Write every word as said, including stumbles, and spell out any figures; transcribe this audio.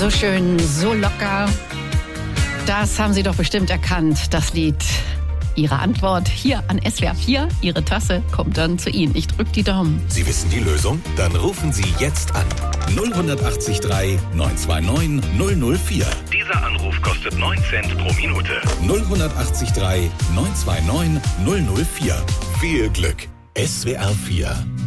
So schön, so locker. Das haben Sie doch bestimmt erkannt, das Lied. Ihre Antwort hier an S W R vier. Ihre Tasse kommt dann zu Ihnen. Ich drücke die Daumen. Sie wissen die Lösung? Dann rufen Sie jetzt an. null acht drei neun zwei neun null null vier. Dieser Anruf kostet neun Cent pro Minute. null acht drei neun zwei neun null null vier. Viel Glück. S W R vier.